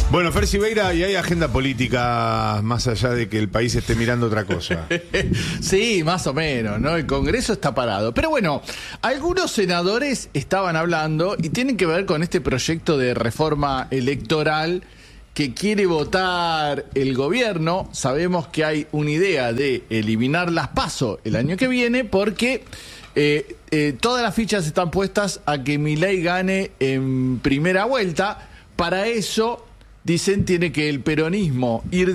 Bueno, Fer Siveira, y hay agenda política más allá de que el país esté mirando otra cosa. Sí, más o menos, ¿no? El Congreso está parado. Pero bueno, algunos senadores estaban hablando y tienen que ver con este proyecto de reforma electoral que quiere votar el gobierno. Sabemos que hay una idea de eliminar las PASO el año que viene porque todas las fichas están puestas a que Milei gane en primera vuelta. Para eso, dicen, tiene que el peronismo ir